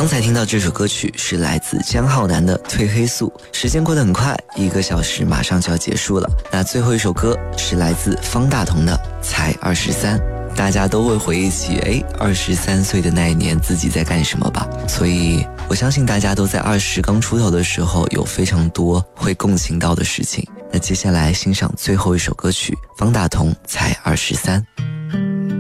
刚才听到这首歌曲是来自江浩南的《褪黑素》。时间过得很快，1个小时马上就要结束了。那最后一首歌是来自方大同的《才23》。大家都会回忆起23岁的那一年自己在干什么吧，所以我相信大家都在20刚出头的时候有非常多会共情到的事情。那接下来欣赏最后一首歌曲，方大同《才23》。